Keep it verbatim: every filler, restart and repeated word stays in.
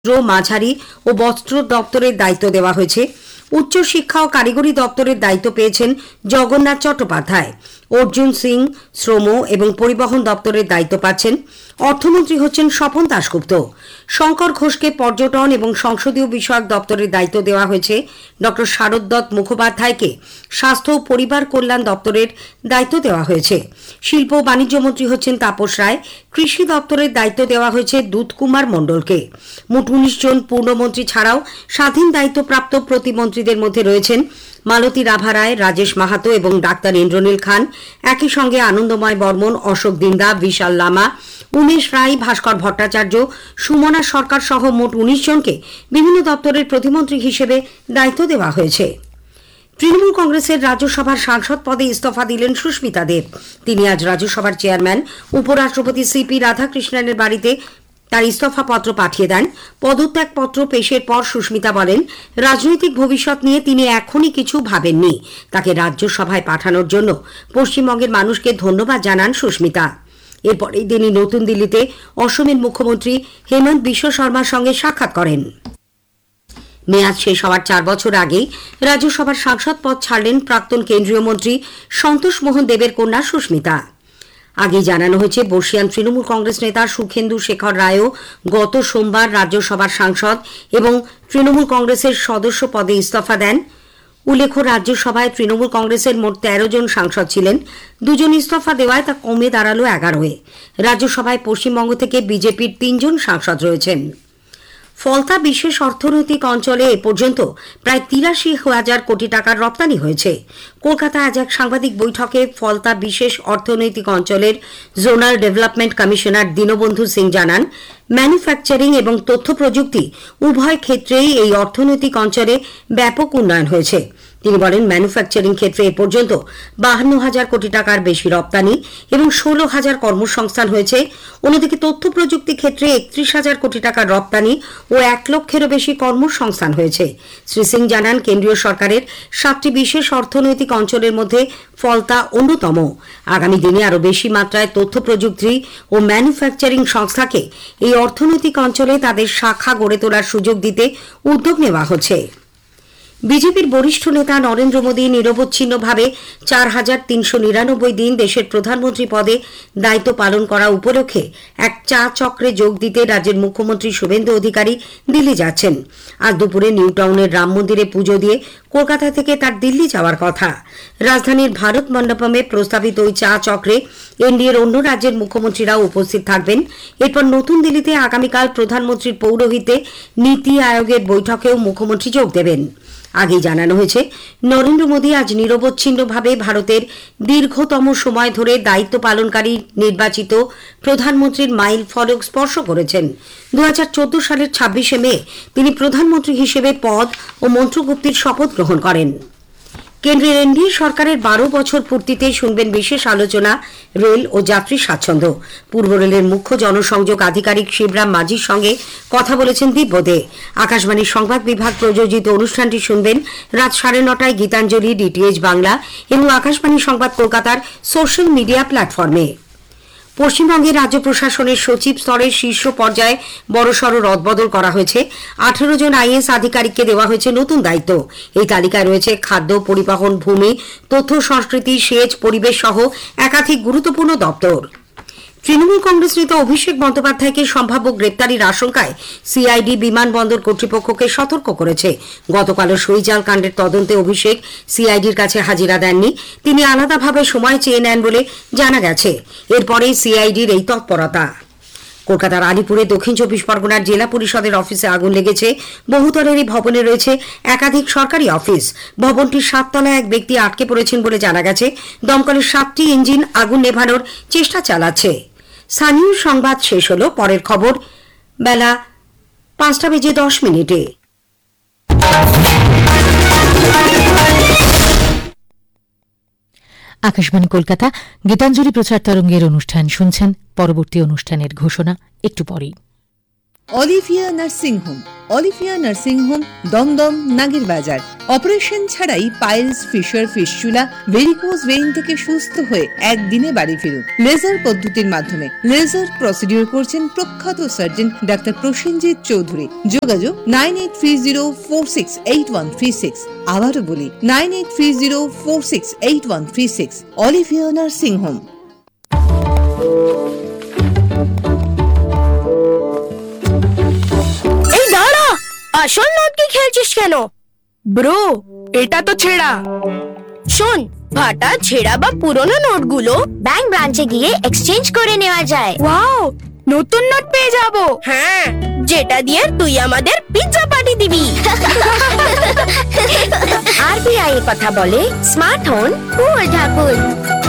মাঝারি ও বস্ত্র দপ্তরের দায়িত্ব দেওয়া হয়েছে। উচ্চ শিক্ষা ও কারিগরি দপ্তরের দায়িত্ব পেয়েছেন জগন্নাথ চট্টোপাধ্যায়। অর্জুন সিং শ্রম এবং পরিবহন দপ্তরের দায়িত্ব পাচ্ছেন। অর্থমন্ত্রী হচ্ছেন স্বপন দাশগুপ্ত। শঙ্কর ঘোষকে পর্যটন এবং সংসদীয় বিষয়ক দপ্তরের দায়িত্ব দেওয়া হয়েছে। ড শারদ মুখোপাধ্যায়কে স্বাস্থ্য ও পরিবার কল্যাণ দপ্তরের দায়িত্ব দেওয়া হয়েছে। শিল্প ও বাণিজ্য মন্ত্রী হচ্ছেন তাপস রায়। কৃষি দপ্তরের দায়িত্ব দেওয়া হয়েছে দুধকুমার মণ্ডলকে। মোট উনিশ জন পূর্ণমন্ত্রী ছাড়াও স্বাধীন দায়িত্বপ্রাপ্ত প্রতিমন্ত্রীদের মধ্যে রয়েছেন মালতী রাভা রায়, রাজেশ মাহাতো এবং ডাক্তার ইন্দ্রনীল খান। একই সঙ্গে আনন্দময় বর্মন, অশোক দিন্দা, বিশাল লামা, উমেশ রায়, ভাস্কর ভট্টাচার্য, সুমনা সরকার সহ মোট উনিশ জনকে বিভিন্ন দপ্তরের প্রতিমন্ত্রী হিসেবে দায়িত্ব দেওয়া হয়েছে। তৃণমূল কংগ্রেসের রাজ্যসভার সাংসদ পদে ইস্তফা দিলেন সুস্মিতা দেব। তিনি আজ রাজ্যসভার চেয়ারম্যান উপরাষ্ট্রপতি সিপি রাধাকৃষ্ণনের বাড়িতে তার ইস্তফা পত্র পাঠিয়ে দেন। পদত্যাগপত্র পেশের পর সুস্মিতা বলেন, রাজনৈতিক ভবিষ্যৎ নিয়ে তিনি এখনই কিছু ভাবেননি। তাকে রাজ্যসভায় পাঠানোর জন্য পশ্চিমবঙ্গের মানুষকে ধন্যবাদ জানান সুস্মিতা। এরপরেই তিনি নতুন দিল্লিতে অসমের মুখ্যমন্ত্রী হেমন্ত বিশ্ব শর্মার সঙ্গে সাক্ষাৎ করেন। মেয়াদ শেষ হওয়ার চার বছর আগেই রাজ্যসভার সাংসদ পদ ছাড়লেন প্রাক্তন কেন্দ্রীয় মন্ত্রী সন্তোষ মোহন দেবের কন্যা সুস্মিতা। আগেই জানানো হয়েছে, বর্ষিয়ান তৃণমূল কংগ্রেস নেতা সুখেন্দু শেখর রায়ও গত সোমবার রাজ্যসভার সাংসদ এবং তৃণমূল কংগ্রেসের সদস্য পদে ইস্তফা দেন। উল্লেখ্য, রাজ্যসভায় তৃণমূল কংগ্রেসের মোট তেরো জন সাংসদ ছিলেন। দুজন ইস্তফা দেওয়ায় তা কমে দাঁড়ালো এগারোয়। রাজ্যসভায় পশ্চিমবঙ্গ থেকে বিজেপির তিনজন সাংসদ রয়েছেন। ফলতা বিশেষ অর্থনৈতিক অঞ্চলে এ পর্যন্ত প্রায় তিরাশি হাজার কোটি টাকার রপ্তানি হয়েছে। কলকাতায় আজ এক সাংবাদিক বৈঠকে ফলতা বিশেষ অর্থনৈতিক অঞ্চলের zonal development commissioner Dinabandhu Singh জানান, ম্যানুফ্যাকচারিং এবং তথ্য প্রযুক্তি উভয় ক্ষেত্রেই এই অর্থনৈতিক অঞ্চলে ব্যাপক উন্নয়ন হয়েছে। তিনি বলেন, ম্যানুফ্যাকচারিং ক্ষেত্রে এ পর্যন্ত বাহান্ন হাজার কোটি টাকার বেশি রপ্তানি এবং ষোলো হাজার কর্মসংস্থান হয়েছে। অন্যদিকে তথ্য প্রযুক্তি ক্ষেত্রে একত্রিশ হাজার কোটি টাকার রপ্তানি ও এক লক্ষেরও বেশি কর্মসংস্থান হয়েছে। শ্রী সিং জানান, কেন্দ্রীয় সরকারের সাতটি বিশেষ অর্থনৈতিক অঞ্চলের মধ্যে ফলতা অন্যতম। আগামী দিনে আরও বেশি মাত্রায় তথ্য প্রযুক্তি ও ম্যানুফ্যাকচারিং সংস্থাকে এই অর্থনৈতিক অঞ্চলে তাদের শাখা গড়ে তোলার সুযোগ দিতে উদ্যোগ নেওয়া হচ্ছে। বিজেপির বরিষ্ঠ নেতা নরেন্দ্র মোদী নিরবচ্ছিন্নভাবে চার হাজার তিনশো নিরানব্বই দিন দেশের প্রধানমন্ত্রী পদে দায়িত্ব পালন করা উপলক্ষে এক চা চক্রে যোগ দিতে রাজ্যের মুখ্যমন্ত্রী শুভেন্দু অধিকারী দিল্লি যাচ্ছেন। আজ দুপুরে নিউ টাউনের রাম মন্দিরে পুজো দিয়ে কলকাতা থেকে তার দিল্লি যাওয়ার কথা। রাজধানীর ভারত মণ্ডপমে প্রস্তাবিত ওই চা চক্রে এনডিএর অন্য রাজ্যের মুখ্যমন্ত্রীরাও উপস্থিত থাকবেন। এরপর নতুন দিল্লিতে আগামীকাল প্রধানমন্ত্রীর পৌরোহিত্যে নীতি আয়োগের বৈঠকেও মুখ্যমন্ত্রী যোগ দেবেন। আগেই জানানো হয়েছে, নরেন্দ্র মোদী আজ নিরবচ্ছিন্নভাবে ভারতের দীর্ঘতম সময় ধরে দায়িত্ব পালনকারী নির্বাচিত প্রধানমন্ত্রীর মাইল ফলক স্পর্শ করেছেন। দু হাজার চোদ্দ সালের ছাব্বিশে মে তিনি প্রধানমন্ত্রী হিসেবে পদ ও মন্ত্রগুপ্তির শপথ গ্রহণ করেন। কেন্দ্রের এনডিএ সরকারের বারো বছর পূর্তিতে শুনবেন বিশেষ আলোচনা রেল ও যাত্রী স্বাচ্ছন্দ্য। পূর্ব রেলের মুখ্য জনসংযোগ আধিকারিক শিবরাম মাঝির সঙ্গে কথা বলেছেন দিব্য দে। আকাশবাণীর সংবাদ বিভাগ প্রযোজিত অনুষ্ঠানটি শুনবেন রাত সাড়ে নটায় গীতাঞ্জলি, ডিটিএইচ বাংলা এবং আকাশবাণী সংবাদ কলকাতার সোশ্যাল মিডিয়া প্ল্যাটফর্মে। পশ্চিমবঙ্গের রাজ্য প্রশাসনের সচিব স্তরের শীর্ষ পর্যায়ে বড়সড় রদবদল করা হয়েছে। আঠেরো জন আইএস আধিকারিককে দেওয়া হয়েছে নতুন দায়িত্ব। এই তালিকায় রয়েছে খাদ্য, পরিবহন, ভূমি, তথ্য সংস্কৃতি, সেচ, পরিবেশ সহ একাধিক গুরুত্বপূর্ণ দপ্তর। তৃণমূল কংগ্রেস নেতা অভিষেক বন্দ্যোপাধ্যায়কে সম্ভাব্য গ্রেপ্তারির আশঙ্কায় সিআইডি বিমানবন্দর কর্তৃপক্ষকে সতর্ক করেছে। গতকালও সইজাল কাণ্ডের তদন্তে অভিষেক সিআইডির কাছে হাজিরা দেননি। তিনি আলাদাভাবে সময় চেয়ে নেন বলে জানা গেছে। এরপরেই সিআইডির এই তৎপরতা। কলকাতার আলিপুরে দক্ষিণ চব্বিশ পরগনার জেলা পরিষদের অফিসে আগুন লেগেছে। বহুতলের এই ভবনে রয়েছে একাধিক সরকারি অফিস। ভবনটির সাততলায় এক ব্যক্তি আটকে পড়েছেন বলে জানা গেছে। দমকলের সাতটি ইঞ্জিন আগুন নেভানোর চেষ্টা চালাচ্ছে। স্থানীয় সংবাদ শেষ হল। পরের খবর বেলা পাঁচটা বেজে দশ মিনিটে। আকাশবাণী কলকাতা, গীতাঞ্জলি প্রচার তরঙ্গের অনুষ্ঠান শুনছেন। পরবর্তী অনুষ্ঠানের ঘোষণা একটু পরেই। Olivia nursing home, Olivia nursing home, Dumdum, নাগের বাজার। অপারেশন ছাড়াই piles, fisher, fistula, varicose vein থেকে সুস্থ হয়ে একদিনে বাড়ি ফিরুন লেজার পদ্ধতির মাধ্যমে। লেজার প্রসিডিউর করছেন প্রখ্যাত সার্জন ডাক্তার প্রসেনজিৎ চৌধুরী। যোগাযোগ nine eight three zero four six eight one three six. আবারও বলি nine eight three zero four six eight one three six. Olivia nursing home. এই দাঁড়া, আসল নোট কি খেলছিস কেন? ব্রো, এটা তো ছেঁড়া। শোন, ফাটা, ছেঁড়া বা পুরনো নোটগুলো ব্যাংক ব্রাঞ্চে গিয়ে এক্সচেঞ্জ করে নেওয়া যায়। ওয়াও, নতুন নোট পেয়ে যাব। হ্যাঁ, যেটা দিয়ে তুই আমাদের পিৎজা পার্টি দিবি। আরবিআই এর কথা বলে, স্মার্ট হন, কুল থাকুন।